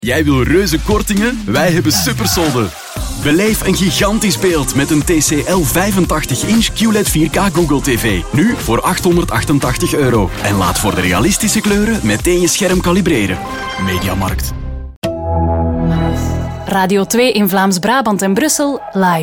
Jij wil reuze kortingen? Wij hebben supersolden. Beleef een gigantisch beeld met een TCL 85-inch QLED 4K Google TV. Nu voor €888. En laat voor de realistische kleuren meteen je scherm kalibreren. Mediamarkt. Radio 2 in Vlaams-Brabant en Brussel live.